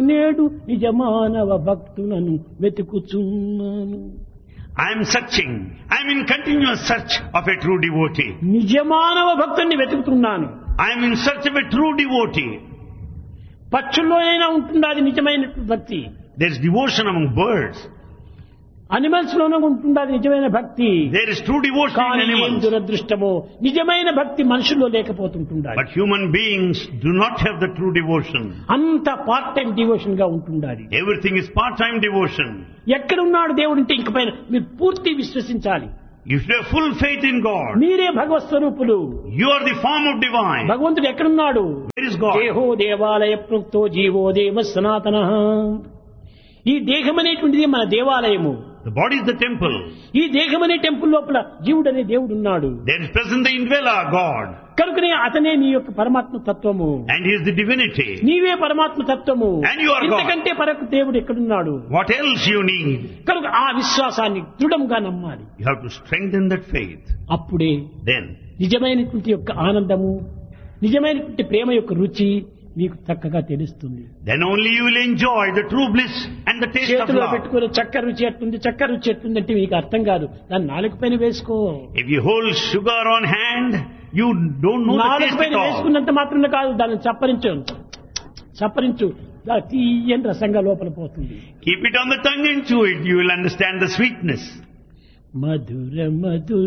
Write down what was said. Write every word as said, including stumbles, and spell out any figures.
నేడు నిజమానవ భక్తులను వెతుకుచున్నాను. I am searching. I am in continuous search of a true devotee. నిజమానవ భక్తుని వెతుకుతున్నాను. I am in search of a true devotee. పక్షుల్లోనైనా ఉంటుంది అది నిజమైన భక్తి. There is devotion among birds. Animals లోనూ ఉంటుంది అది నిజమైన భక్తి. There is true devotion in కానీ animals. దురదృష్టమో నిజమైన భక్తి మనుషుల్లో లేకపోతుంటుంది. But human beings do not have the true devotion. అంత పార్ట్ టైం డివోషన్ గా ఉంటుండాలి. Everything is part-time devotion. ఎక్కడున్నాడు దేవుడు అంటే ఇంక పైన మీరు పూర్తి విశ్వసించాలి. You should have full faith in God. మీరే భగవత్ స్వరూపులు. You are the form of divine. భగవంతుడు ఎక్కడున్నాడు? Where is God? దేహో దేవాలయ ప్రోక్తో జీవో దేవ సనాతనః. ఈ దేహం అనేటువంటిది మన దేవాలయము. The body is the temple. ఈ దేహం అనే టెంపుల్ లోపల జీవుడు అనే దేవుడు ఉన్నాడు. There is present the indweller God. కనుకనే అతనే నీ యొక్క పరమాత్మ తత్వము. And he is the divinity. నీవే పరమాత్మ తత్వము. And you are God. ఇంతకంటే పరకు దేవుడు ఎక్కడున్నాడు? What else you need? కనుక ఆ విశ్వాసాన్ని దృఢంగా నమ్మాలి. You have to strengthen that faith. అప్పుడే Then నిజమైనటువంటి యొక్క ఆనందము, నిజమైనటువంటి ప్రేమ యొక్క రుచి మీకు చక్కగా తెలుస్తుంది. Then only you will enjoy the true bliss and the taste of చేతిలో love. పెట్టుకుని చక్కెర రుచి ఎట్టుంది, చక్కెర రుచి ఎట్టుంది అంటే మీకు అర్థం కాదు. దాన్ని నాలుగు పైన వేసుకో. If you hold sugar on hand, you don't know the నాలుగు taste పైన at all. వేసుకున్నంత మాత్రమే కాదు, దాన్ని చప్పరించు చప్పరించు దా- తీయని రసంగా లోపల పోతుంది. Keep it on the tongue and chew it. You will understand the sweetness. Mathura Mathura